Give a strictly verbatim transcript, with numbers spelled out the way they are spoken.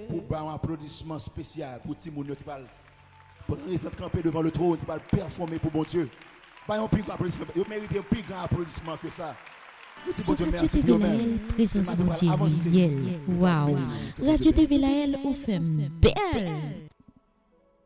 pour un applaudissement spécial pour Timounio qui parle présent camper devant le trône, qui parle performer pour bon Dieu. Pas un plus grand applaudissement, il mérite un plus grand applaudissement que ça. Sur Radio T V Laël, présence bon Dieu réel. Waouh. Radio T V Laël, ou fait belle.